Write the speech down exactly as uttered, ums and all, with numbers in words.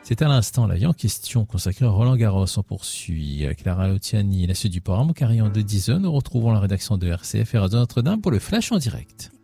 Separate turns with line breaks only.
C'est à l'instant la vie en question consacrée à Roland Garros. On poursuit avec Clara Lotiani et la suite du programme. Carillon de dix heures, nous retrouvons la rédaction de R C F et Radio Notre-Dame pour le Flash en direct.